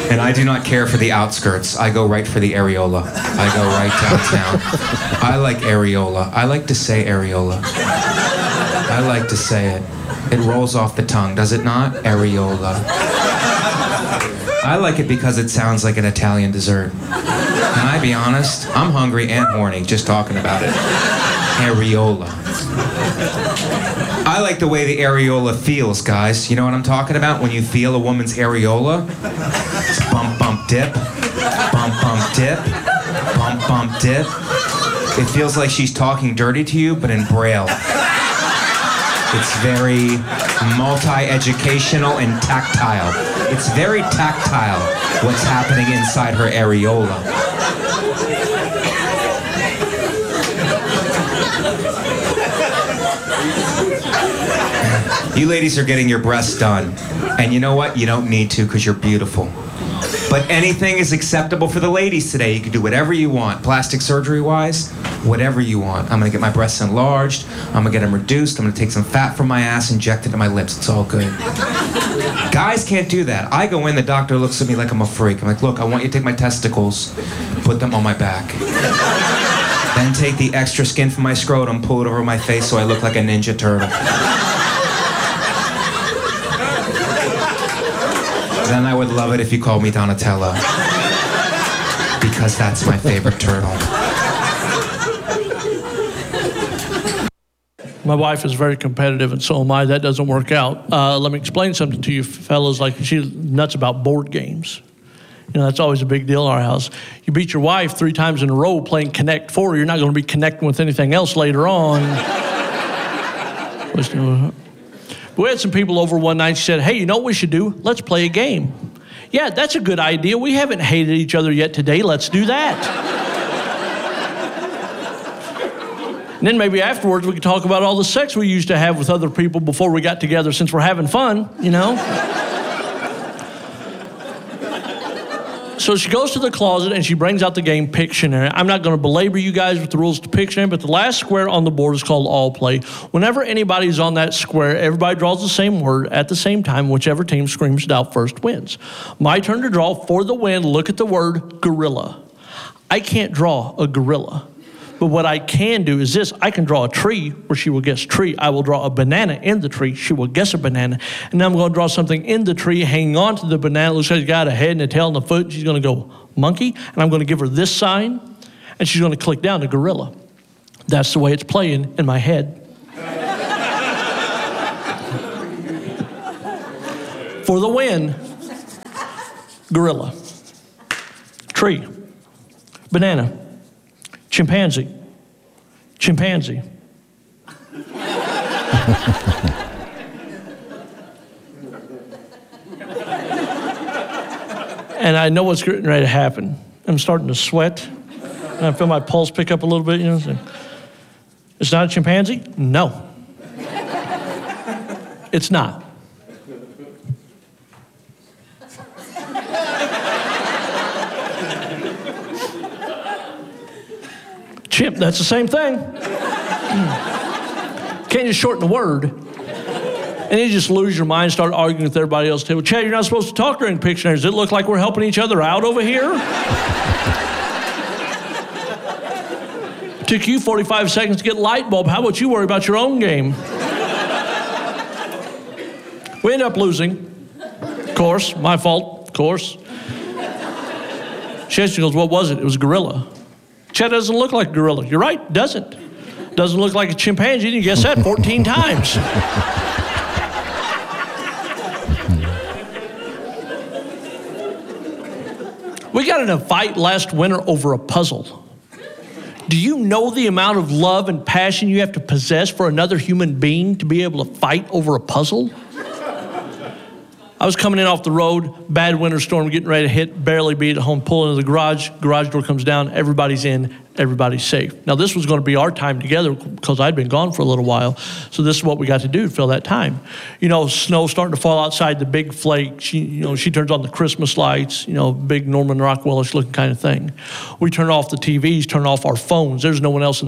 And I do not care for the outskirts. I go right for the areola. I go right downtown. I like areola. I like to say areola. I like to say it. It rolls off the tongue, does it not? Areola. I like it because it sounds like an Italian dessert. Can I be honest? I'm hungry and horny just talking about it. Areola. I like the way the areola feels, guys. You know what I'm talking about? When you feel a woman's areola? It's bump, bump, dip. Bump, bump, dip. Bump, bump, dip. It feels like she's talking dirty to you, but in Braille. It's very multi-educational and tactile. It's very tactile what's happening inside her areola. You ladies are getting your breasts done. And you know what? You don't need to because you're beautiful. But anything is acceptable for the ladies today. You can do whatever you want. Plastic surgery-wise, whatever you want. I'm going to get my breasts enlarged. I'm going to get them reduced. I'm going to take some fat from my ass, inject it to my lips. It's all good. Guys can't do that. I go in, the doctor looks at me like I'm a freak. I'm like, look, I want you to take my testicles, put them on my back. Then take the extra skin from my scrotum, pull it over my face so I look like a Ninja Turtle. Then I would love it if you called me Donatello. Because that's my favorite turtle. My wife is very competitive, and so am I. That doesn't work out. Let me explain something to you fellas. Like, she's nuts about board games. You know, that's always a big deal in our house. You beat your wife 3 times in a row playing Connect 4, you're not going to be connecting with anything else later on. We had some people over one night. She said, hey, you know what we should do? Let's play a game. Yeah, that's a good idea. We haven't hated each other yet today. Let's do that. And then maybe afterwards we could talk about all the sex we used to have with other people before we got together, since we're having fun, you know? So she goes to the closet and she brings out the game Pictionary. I'm not going to belabor you guys with the rules to Pictionary, but the last square on the board is called All Play. Whenever anybody's on that square, everybody draws the same word at the same time. Whichever team screams it out first wins. My turn to draw for the win. Look at the word gorilla. I can't draw a gorilla. But what I can do is this. I can draw a tree where she will guess tree. I will draw a banana in the tree. She will guess a banana. And then I'm going to draw something in the tree, hanging on to the banana. Looks like it's got a head and a tail and a foot. She's going to go monkey. And I'm going to give her this sign. And she's going to click down to gorilla. That's the way it's playing in my head. For the win, gorilla, tree, banana, chimpanzee, chimpanzee. And I know what's getting ready to happen. I'm starting to sweat. And I feel my pulse pick up a little bit, you know. So, it's not a chimpanzee? No. It's not. Chimp, that's the same thing. Can't just shorten the word. And you just lose your mind, start arguing with everybody else. Well, Chad, you're not supposed to talk during Pictionary. Does it look like we're helping each other out over here? Took you 45 seconds to get light bulb. How about you worry about your own game? We end up losing. Of course, my fault, of course. She goes, what was it? It was a gorilla. Chad doesn't look like a gorilla. You're right, doesn't. Doesn't look like a chimpanzee. You guess that 14 times. We got in a fight last winter over a puzzle. Do you know the amount of love and passion you have to possess for another human being to be able to fight over a puzzle? I was coming in off the road, bad winter storm, getting ready to hit, barely beat it home, pull into the garage door comes down, everybody's in, everybody's safe. Now this was going to be our time together because I'd been gone for a little while, so this is what we got to do to fill that time. You know, snow starting to fall outside, the big flake, she turns on the Christmas lights, big Norman Rockwell-ish looking kind of thing. We turn off the TVs, turn off our phones, there's no one else in